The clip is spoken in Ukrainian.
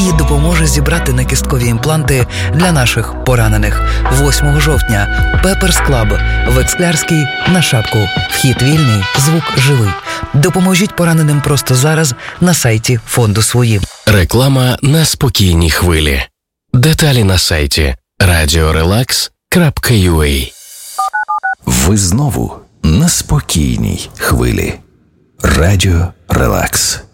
і допоможе зібрати накісткові імпланти для наших поранених. 8 жовтня Пеперс Клаб в Ексклярській на Шапку. Вхід вільний, звук живий. Допоможіть пораненим просто зараз на сайті фонду «Свої». Реклама на спокійній хвилі. Деталі на сайті radiorelax.ua. Ви знову на спокійній хвилі. Радіо Релакс.